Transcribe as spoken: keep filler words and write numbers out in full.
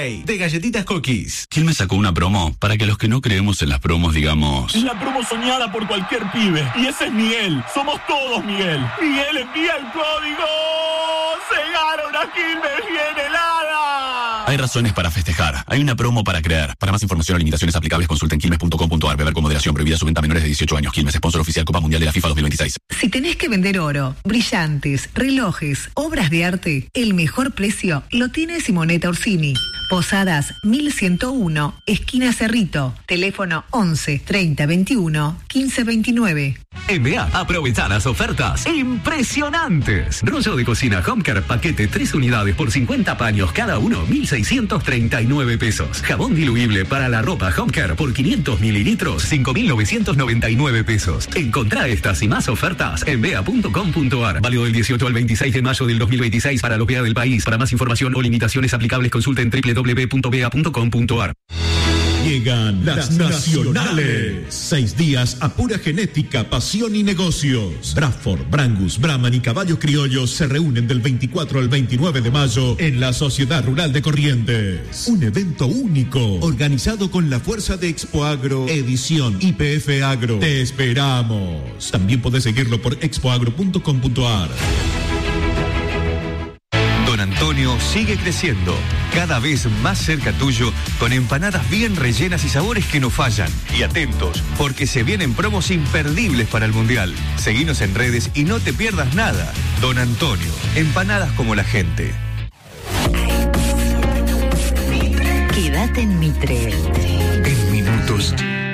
Day de Galletitas Cookies. ¿Quién me sacó una promo? Para que los que no creemos en las promos digamos... Es la promo soñada por cualquier pibe. Y ese es Miguel. Somos todos Miguel. Miguel, envía el código. ¡Se gana una Quilmes bien helada! Hay razones para festejar. Hay una promo para creer. Para más información o limitaciones aplicables, consulten quilmes punto com punto ar. Beber con moderación. Prohibida su venta a menores de dieciocho años. Quilmes, sponsor oficial Copa Mundial de la FIFA dos mil veintiséis. Si tenés que vender oro, brillantes, relojes, obras de arte, el mejor precio lo tiene Simonetta Orsini. Posadas mil ciento uno, esquina Cerrito. Teléfono once, treinta, veintiuno, quince, veintinueve. En B A, aprovechá las ofertas impresionantes. Rollo de cocina Homecare, paquete tres unidades por cincuenta paños cada uno, mil seiscientos treinta y nueve pesos. Jabón diluible para la ropa Homecare por quinientos mililitros, cinco mil novecientos noventa y nueve pesos. Encontrá estas y más ofertas en bea punto com punto ar. Válido del dieciocho al veintiséis de mayo del dos mil veintiséis para los B A del país. Para más información o limitaciones aplicables, consulten doble u doble u doble u punto bea punto com punto ar. Llegan las nacionales. Seis días a pura genética, pasión y negocios. Bradford, Brangus, Brahman y caballos criollos se reúnen del veinticuatro al veintinueve de mayo en la Sociedad Rural de Corrientes. Un evento único, organizado con la fuerza de Expo Agro, edición I P F Agro. Te esperamos. También podés seguirlo por expoagro punto com punto ar. Don Antonio sigue creciendo, cada vez más cerca tuyo, con empanadas bien rellenas y sabores que no fallan. Y atentos, porque se vienen promos imperdibles para el Mundial. Seguinos en redes y no te pierdas nada. Don Antonio, empanadas como la gente. Quédate en Mitre. En minutos